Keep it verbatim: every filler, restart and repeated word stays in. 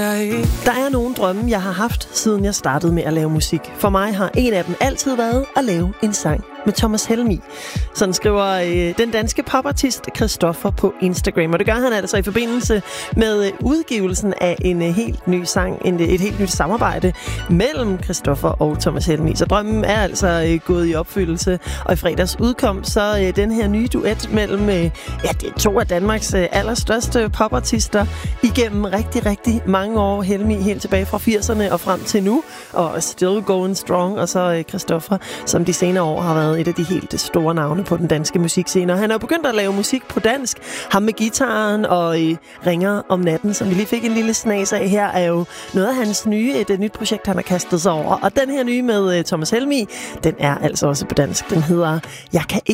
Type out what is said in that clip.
Der er nogle drømme, jeg har haft, siden jeg startede med at lave musik. For mig har en af dem altid været at lave en sang med Thomas Helmig. Sådan skriver øh, den danske popartist Christoffer på Instagram. Og det gør han altså i forbindelse med øh, udgivelsen af en øh, helt ny sang, en, et helt nyt samarbejde mellem Christoffer og Thomas Helmig. Så drømmen er altså øh, gået i opfyldelse. Og i fredags udkom så øh, den her nye duet mellem øh, ja, det er to af Danmarks øh, allerstørste popartister igennem rigtig, rigtig mange år. Helmig helt tilbage fra firserne og frem til nu. Og still going strong. Og så øh, Christoffer, som de senere år har været et af de helt store navne på den danske musikscene. Og han er begyndt at lave musik på dansk. Ham med gitaren og øh, ringer om natten, som vi lige fik en lille snas af her, er jo noget af hans nye, et, et nyt projekt, han har kastet sig over. Og den her nye med øh, Thomas Helmig, den er altså også på dansk. Den hedder Jeg kan ikke